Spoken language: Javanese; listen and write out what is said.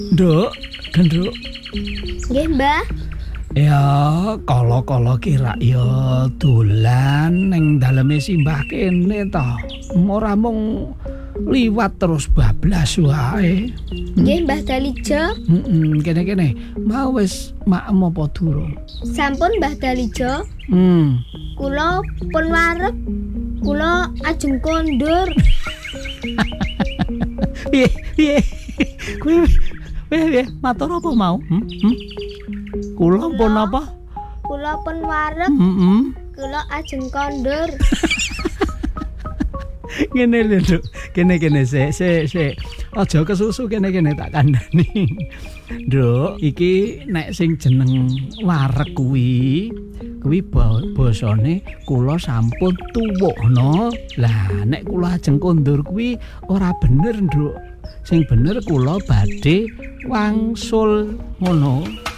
Nduk, Genduk. Nggih, Mbah. Ya, kala-kala kira ya dolan ning daleme simbah kene to. Ora mung liwat terus bablas wae. Nggih, Mbah Dalijo. Kene-kene. Mau wis maem apa durung? Sampun, Mbah Dalijo. Kula pun warep. Kula ajeng kondur. Piye? Kuwi matur apa mau? Kula pun apa? Kula pun warep. Kula ajeng kondur. Ngene lho, Nduk. Kene sik. Aja kesusu kene tak kandhani. Nduk, iki nek sing jeneng warek kuwi basane kula sampun tuwuhna. Lah nek kula ajeng kondur kuwi ora bener, Nduk. Sing bener kula badhe wangsul ngono.